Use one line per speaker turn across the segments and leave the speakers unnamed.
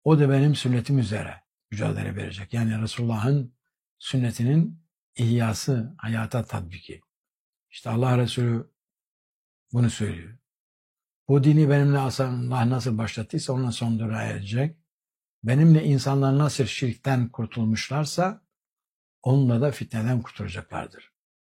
O da benim sünnetim üzere mücadele verecek. Yani Resulullah'ın sünnetinin ihyası, hayata tatbiki. İşte Allah Resulü bunu söylüyor. Bu dini benimle Allah nasıl başlattıysa onunla sonuna erecek. Benimle insanlar nasıl şirkten kurtulmuşlarsa onunla da fitneden kurtulacaklardır.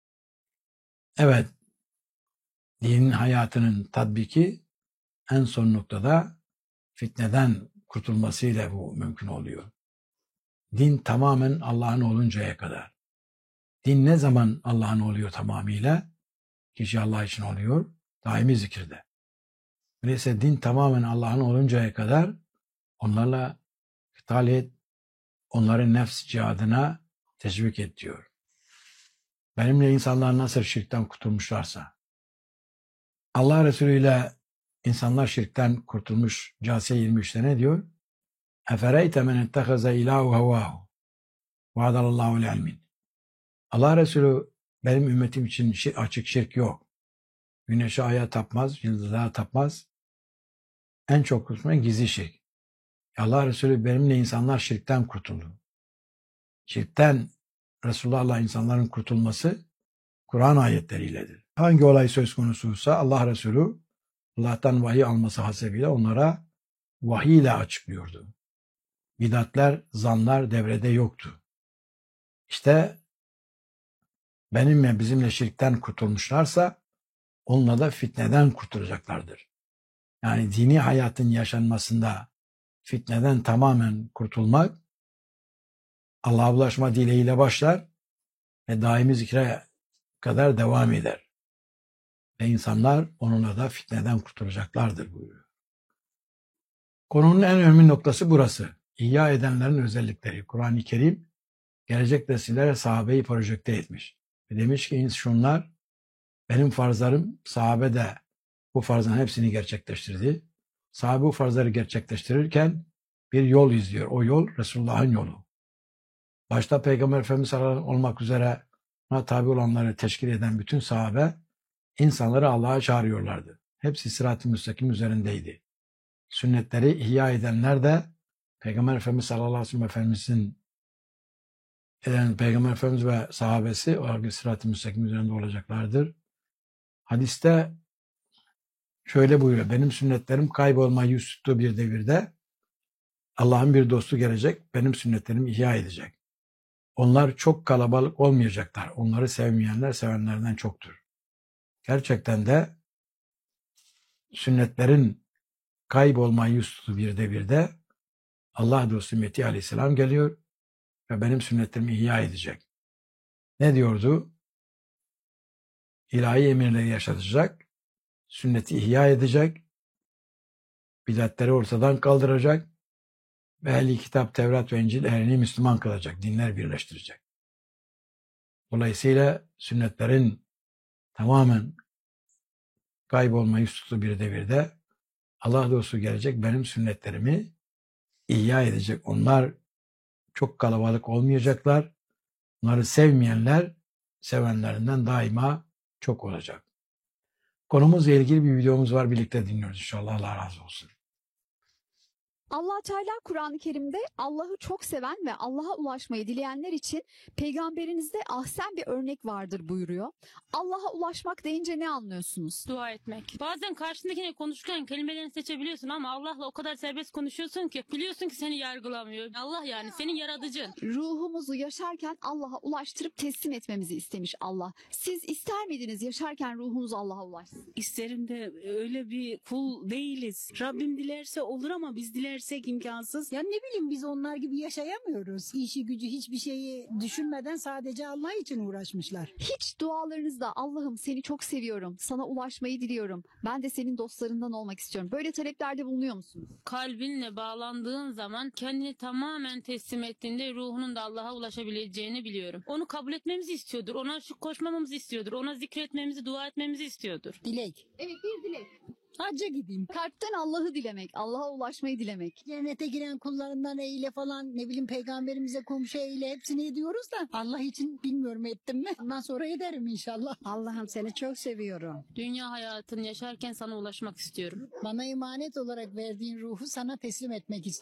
Evet, dinin hayatının tatbiki en son noktada fitneden kurtulmasıyla bu mümkün oluyor. Din tamamen Allah'ın oluncaya kadar. Din ne zaman Allah'ın oluyor tamamıyla? Kişi Allah için oluyor, daimi zikirde. Öyleyse din tamamen Allah'ın oluncaya kadar onlarla kıtal et, onların nefs cihadına teşvik et diyor. Benimle insanlar nasıl şirkten kurtulmuşlarsa, Allah Resulü ile insanlar şirkten kurtulmuş. Câsiye 23'te ne diyor? Efereyte men ettehaze ilâhu hevâhu vaadallahu ilmin. Allah Resulü benim ümmetim için açık şirk yok. Güneşe aya tapmaz, yıldızlara tapmaz. En çok kısmı gizli şirk. Allah Resulü benimle insanlar şirkten kurtuldu. Şirkten Resulullah'la insanların kurtulması Kur'an ayetleriyledir. Hangi olay söz konusuysa Allah Resulü Allah'tan vahiy alması hasebiyle onlara vahiy ile açıklıyordu. Bidatler, zanlar devrede yoktu. İşte benimle bizimle şirkten kurtulmuşlarsa onunla da fitneden kurtulacaklardır. Yani dini hayatın yaşanmasında fitneden tamamen kurtulmak Allah'a ulaşma dileğiyle başlar ve daimi zikre kadar devam eder. Ve insanlar onunla da fitneden kurtulacaklardır buyuruyor. Konunun en önemli noktası burası. İhya edenlerin özellikleri. Kur'an-ı Kerim gelecek nesillere sahabeyi projekte etmiş. Ve demiş ki şunlar benim farzlarım, sahabe de bu farzın hepsini gerçekleştirdi. Sahabe bu farzları gerçekleştirirken bir yol izliyor. O yol Resulullah'ın yolu. Başta Peygamber Efendimiz sallallahu aleyhi ve sellem olmak üzere ona tabi olanları teşkil eden bütün sahabe insanları Allah'a çağırıyorlardı. Hepsi sırat-ı müstakim üzerindeydi. Sünnetleri ihya edenler de Peygamber Efendimiz sallallahu aleyhi ve sellem Peygamber Efendimiz ve sahabesi o sırat-ı müstakim üzerinde olacaklardır. Hadiste şöyle buyuruyor. Benim sünnetlerim kaybolmayı yüz tuttuğu bir devirde Allah'ın bir dostu gelecek, benim sünnetlerimi ihya edecek. Onlar çok kalabalık olmayacaklar. Onları sevmeyenler sevenlerden çoktur. Gerçekten de sünnetlerin kaybolmayı yüz tuttuğu bir devirde Allah dostu Mehdi Aleyhisselam geliyor ve benim sünnetlerimi ihya edecek. Ne diyordu? İlahi emirleri yaşatacak, sünneti ihya edecek, bidatleri ortadan kaldıracak ve ehli kitap, Tevrat ve İncil ehlini Müslüman kılacak, dinler birleştirecek. Dolayısıyla sünnetlerin tamamen kaybolmayı tuttuğu bir devirde Allah dostu gelecek, benim sünnetlerimi ihya edecek. Onlar çok kalabalık olmayacaklar. Onları sevmeyenler sevenlerinden daima çok olacak. Konumuzla ilgili bir videomuz var. Birlikte dinliyoruz inşallah. Allah razı olsun.
Allah Teala Kur'an-ı Kerim'de Allah'ı çok seven ve Allah'a ulaşmayı dileyenler için peygamberinizde ahsen bir örnek vardır buyuruyor. Allah'a ulaşmak deyince ne anlıyorsunuz?
Dua etmek. Bazen karşındakine konuşurken kelimelerini seçebiliyorsun ama Allah'la o kadar serbest konuşuyorsun ki biliyorsun ki seni yargılamıyor. Allah yani senin yaratıcın.
Ruhumuzu yaşarken Allah'a ulaştırıp teslim etmemizi istemiş Allah. Siz ister miydiniz yaşarken ruhunuz Allah'a ulaşsın?
İsterim de öyle bir kul değiliz. Rabbim dilerse olur ama biz dilersek imkansız.
Ya ne bileyim biz onlar gibi yaşayamıyoruz. İşi gücü hiçbir şeyi düşünmeden sadece Allah için uğraşmışlar.
Hiç dualarınızda Allah'ım seni çok seviyorum, sana ulaşmayı diliyorum, ben de senin dostlarından olmak istiyorum. Böyle taleplerde bulunuyor musunuz?
Kalbinle bağlandığın zaman kendini tamamen teslim ettiğinde ruhunun da Allah'a ulaşabileceğini biliyorum. Onu kabul etmemizi istiyordur. Ona şu koşmamızı istiyordur. Ona zikretmemizi, dua etmemizi istiyordur.
Dilek.
Evet, bir dilek.
Hacca gideyim.
Kalpten Allah'ı dilemek, Allah'a ulaşmayı dilemek.
Cennete giren kullarından eyle falan, ne bileyim peygamberimize komşu eyle, hepsini ediyoruz da Allah için bilmiyorum ettim mi? Ondan sonra ederim inşallah. Allah'ım seni çok seviyorum.
Dünya hayatını yaşarken sana ulaşmak istiyorum.
Bana emanet olarak verdiğin ruhu sana teslim etmek istiyorum.